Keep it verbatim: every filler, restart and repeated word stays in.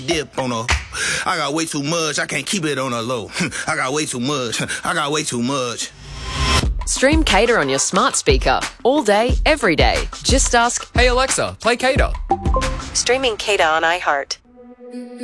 dip on a. I got way too much, I can't keep it on a low. I got way too much, I got way too much. Stream Cater on your smart speaker all day, every day. Just ask, Hey Alexa, play Cater. Streaming Cater on iHeart.